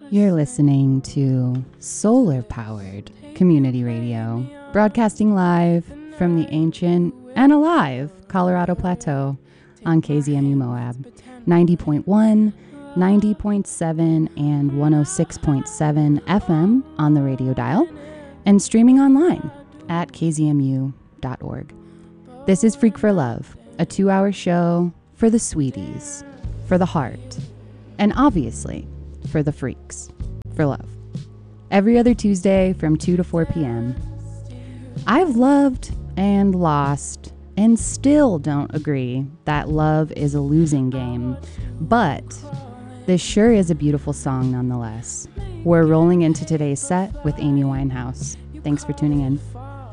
You're listening to solar-powered community radio, broadcasting live from the ancient and alive Colorado Plateau on KZMU Moab, 90.1, 90.7, and 106.7 FM on the radio dial, and streaming online at kzmu.org. This is Freak for Love, a 2-hour show for the sweeties, for the heart, and obviously for the freaks, for love. Every other Tuesday from 2 to 4 p.m. I've loved and lost and still don't agree that love is a losing game, but this sure is a beautiful song nonetheless. We're rolling into today's set with Amy Winehouse. Thanks for tuning in.